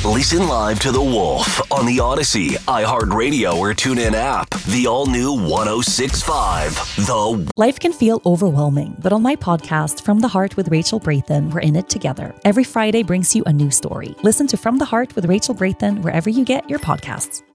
Listen live to The Wolf on the Odyssey, iHeartRadio, or TuneIn app. The all-new 106.5. The Life can feel overwhelming, but on my podcast, From the Heart with Rachel Brathen, we're in it together. Every Friday brings you a new story. Listen to From the Heart with Rachel Brathen wherever you get your podcasts.